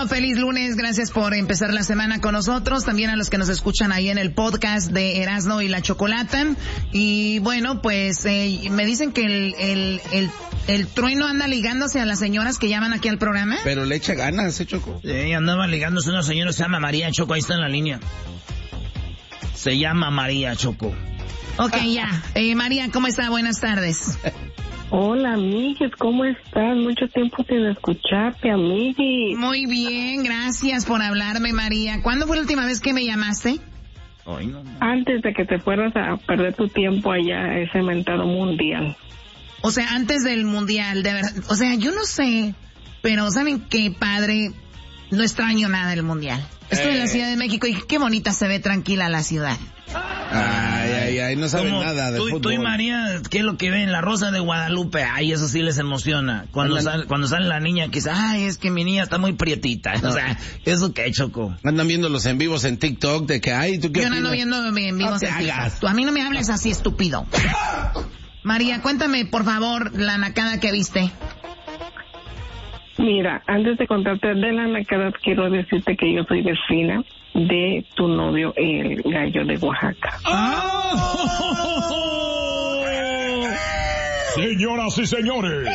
Bueno, feliz lunes, gracias por empezar la semana con nosotros, también a los que nos escuchan ahí en el podcast de Erasmo y la Chocolata. Y bueno, pues me dicen que el Trueno anda ligándose a las señoras que llaman aquí al programa. Pero le echa ganas, Choco. Andaba ligándose a una señora, se llama María, Choco, ahí está en la línea. Se llama María, Choco. Ok, ya. María, ¿cómo está? Buenas tardes. Hola, amigues, ¿cómo estás? Mucho tiempo sin escucharte, amigues. Muy bien, gracias por hablarme, María. ¿Cuándo fue la última vez que me llamaste? Ay, no. Antes de que te fueras a perder tu tiempo allá, ese mentado mundial. O sea, antes del mundial, de verdad. O sea, yo no sé, pero ¿saben qué, padre? No extraño nada del mundial. Estoy en la Ciudad de México y qué bonita se ve tranquila la ciudad. Ay, no saben nada de fútbol. Tú y María, ¿qué es lo que ven? La Rosa de Guadalupe, ay, eso sí les emociona. Cuando sale la niña que dice, ay, es que mi niña está muy prietita. No. O sea, ¿eso qué, Choco? Andan viendo los en vivos en TikTok de que, ay, ¿tú qué opinas? Yo no ando viendo en vivos en TikTok. Tú a mí no me hables así, estúpido. María, cuéntame, por favor, la nacada que viste. Mira, antes de contarte de la nacada, quiero decirte que yo soy vecina de tu novio, el Gallo de Oaxaca. Señoras y señores,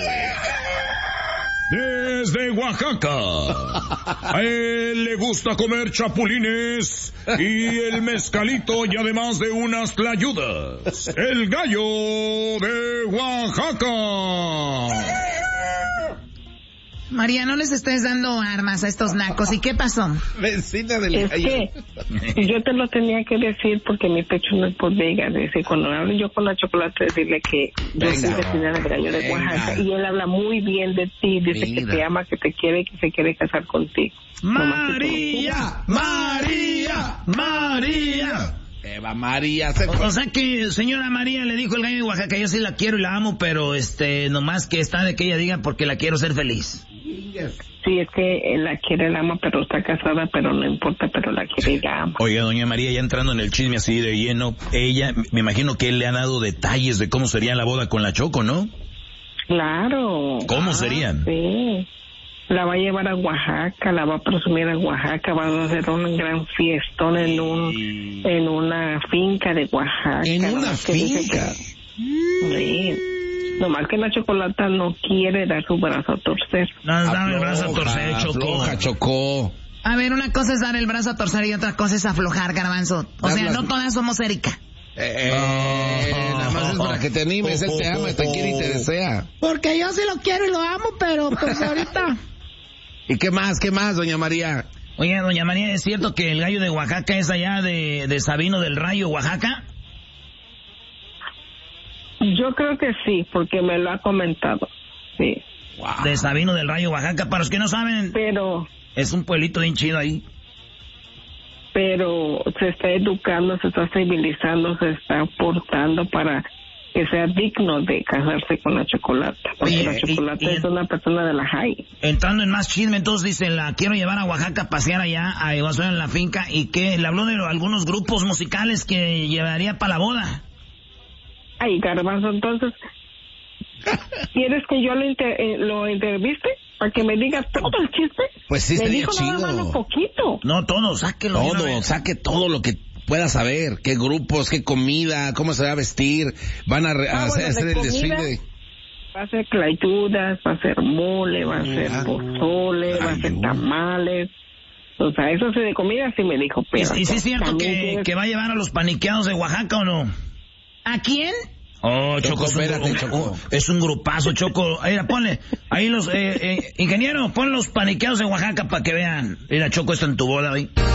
desde Oaxaca, a él le gusta comer chapulines y el mezcalito y además de unas tlayudas. El Gallo de Oaxaca. María, no les estés dando armas a estos nacos. ¿Y qué pasó? Vecina del Es Gallo. que yo te lo tenía que decir porque mi pecho no es bodega. Dice, cuando hablo yo con la Chocolata, decirle que yo soy vecina del Gallo de Oaxaca. Y él habla muy bien de ti. Dice que te ama, que te quiere y que se quiere casar contigo. María, María, María. Eva María. O sea que señora María le dijo el Gallo de Oaxaca, yo sí la quiero y la amo, pero nomás que está de que ella diga porque la quiero ser feliz. Sí, es que él la quiere, la ama, pero está casada, pero no importa, pero la quiere y la ama. Oiga, doña María, ya entrando en el chisme así de lleno, ella, me imagino que él le ha dado detalles de cómo sería la boda con la Choco, ¿no? Claro. ¿Cómo serían? Sí. La va a llevar a Oaxaca, la va a presumir a Oaxaca, va a hacer un gran fiestón en una finca de Oaxaca. ¿En una finca? Sí. Nomás que la Chocolata no quiere dar su brazo a torcer. Dame el brazo a torcer, Choco. Afloja, Chocó. A ver, una cosa es dar el brazo a torcer y otra cosa es aflojar, Garbanzo. O sea, no todas somos Erika. Nada más es para que te animes, él te ama, te quiere y te desea. Porque yo sí lo quiero y lo amo, pero pues ahorita... ¿Y qué más, doña María? Oye, doña María, ¿es cierto que el Gallo de Oaxaca es allá de Sabino del Rayo, Oaxaca? Yo creo que sí, porque me lo ha comentado. Sí. Wow. De Sabino del Rayo, Oaxaca. Para los que no saben, pero es un pueblito bien chido ahí. Pero se está educando, se está civilizando, se está portando para que sea digno de casarse con la Chocolata. Porque la Chocolata es una persona de la high. Entrando en más chisme, entonces dice, la quiero llevar a Oaxaca a pasear allá, a Iguazú en la finca, y que le habló de algunos grupos musicales que llevaría para la boda. Ay, Garbanzo, entonces, ¿quieres que yo lo entreviste? Para que me digas todo el chisme. Pues sí, estaría chido. Me dijo nada más un poquito. No, todo, sáquelo. Saque todo lo que pueda saber. Qué grupos, qué comida, cómo se va a vestir. Van a hacer el desfile. Va a ser clayudas, va a ser mole, va a ser pozole, va a ser tamales. O sea, eso sí de comida sí me dijo, pero... ¿Y sí es cierto que va a llevar a los paniqueados de Oaxaca o no? ¿A quién? Oh, Choco, es un grupazo, Choco. Mira, ponle, ahí los, ingeniero, pon los paniqueados de Oaxaca para que vean. Mira, Choco, esto en tu boda, ¿sí?